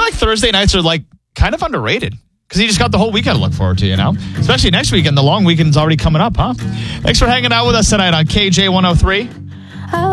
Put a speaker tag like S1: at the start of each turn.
S1: like Thursday nights are like kind of underrated because you just got the whole weekend to look forward to, you know? Especially next weekend. The long weekend's already coming up, huh? Thanks for hanging out with us tonight on KJ103.